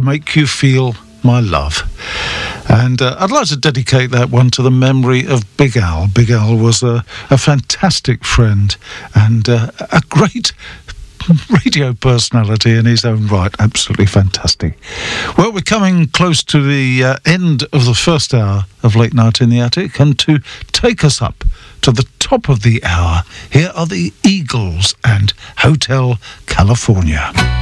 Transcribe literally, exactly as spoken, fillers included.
make you feel my love. And uh, I'd like to dedicate that one to the memory of Big Al. Big Al was a, a fantastic friend and uh, a great radio personality in his own right. Absolutely fantastic. Well, we're coming close to the uh, end of the first hour of Late Night in the Attic, and to take us up to the top of the hour, here are the Eagles and Hotel California.